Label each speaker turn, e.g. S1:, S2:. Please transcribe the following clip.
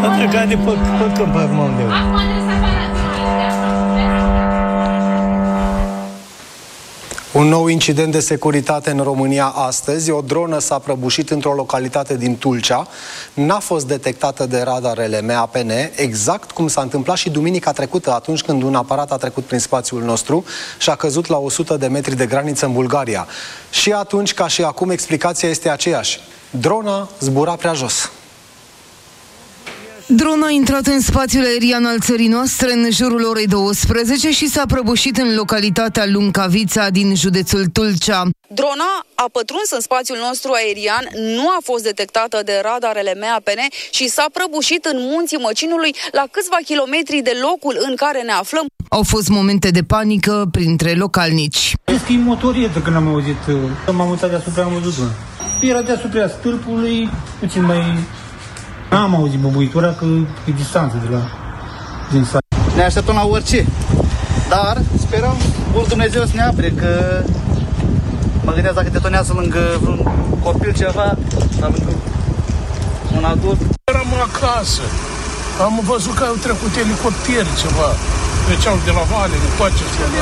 S1: A trecut de pe câmp acum undeva.
S2: Acum trebuie să
S3: Un nou incident de securitate în România astăzi. O dronă s-a prăbușit într-o localitate din Tulcea. N-a fost detectată de radarele MAPN, exact cum s-a întâmplat și duminica trecută, atunci când un aparat a trecut prin spațiul nostru și a căzut la 100 de metri de graniță în Bulgaria. Și atunci, ca și acum, explicația este aceeași. Drona zbura prea jos.
S4: Drona a intrat în spațiul aerian al țării noastre în jurul orei 12 și s-a prăbușit în localitatea Luncavița din județul Tulcea.
S5: Drona a pătruns în spațiul nostru aerian, nu a fost detectată de radarele MAPN și s-a prăbușit în munții Măcinului, la câțiva kilometri de locul în care ne aflăm.
S4: Au fost momente de panică printre localnici.
S1: Știți că e motorietă când am auzit, m-am uitat deasupra, am văzut drona. Era deasupra stâlpului, puțin mai... N-am auzit băbuitura, că e distanță de la din sat.
S6: Ne așteptăm la orice, dar sperăm mult Dumnezeu să ne apere, că mă gândesc dacă detonează lângă vreun copil ceva, sau lângă un adult.
S7: Eram acasă, am văzut că au trecut elicopteri ceva, treceau de la vale, de toate.